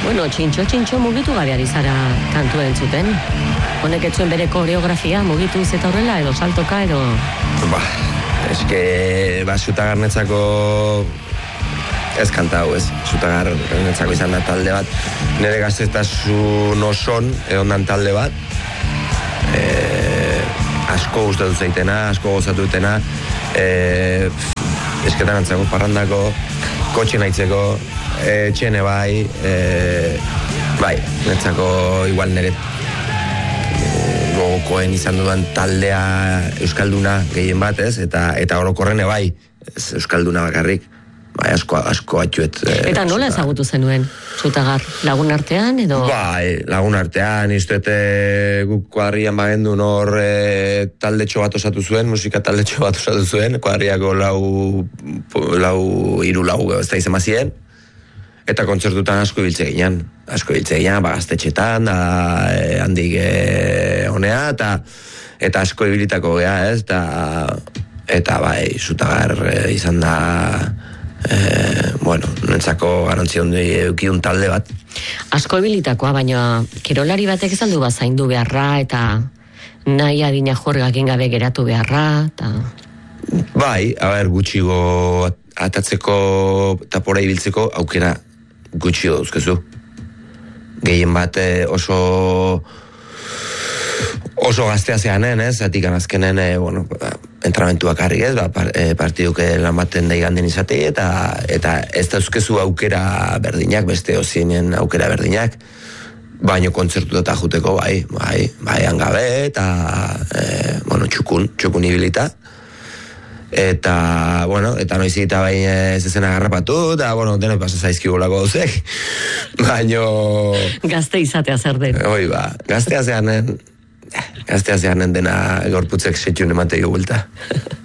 Bueno, txintxo mugitu gabe ari zara kantu entzuten. Honek etzuen bere koreografia mugitu eta horrela, edo saltoka, edo... Eske, Zutagarnetzako ez kantau, ez. Zutagarnetzako izan da talde bat. Nire gaztetasun oson, egondan talde bat. Asko gustatu zaitena, asko gozatu dutena. Esketan antzako, parrandako, kotxe naitzeko, txene bai, netzako igual nire gogokoen izan dudan taldea euskalduna gehien bat, ez? Eta orokorrene bai, ez euskalduna bakarrik. Bai, asko atxuet. Eta nola ezagutu zenuen, Zutagar? Lagun artean, edo? Bai, lagun artean, iztuete guk kuadrian bagendu nor taldetxo bat osatu zuen, musika taldetxo bat osatu zuen, kuadriako hiru lau ez da izan mazien, eta kontzertutan asko ibiltze ginean, gaztetxetan, handik honea, eta asko ibilitako gea, ez, eta bai, Zutagar izan da, nentzako garantzi hondi eukiun talde bat. Asko ibilitakoa, baina kirolari batek izan du bazaindu beharra, eta nahi adina jorgakin gabe geratu beharra, eta... Bai, gutxigo atatzeko eta pora ibiltzeko aukera gutxigo duzkezu. Gehien bat oso gaztea zeanen, ez? Zatik azkenen, entramentuak harri, ez? Partiduk lan baten daiganden izatei, eta ez dauzkezu aukera berdinak, beste ozinen aukera berdinak, baino kontzertu eta juteko, bai, hangabe, eta, txukun ibilita. Eta noizik eta bai ez ezena garrapatu, eta, denoi pasa zaizkigulako duzek, baino... Gazte izatea zer den. Hoi ba, gaztea zeanen dena gorputzek setxun ematei gubelta.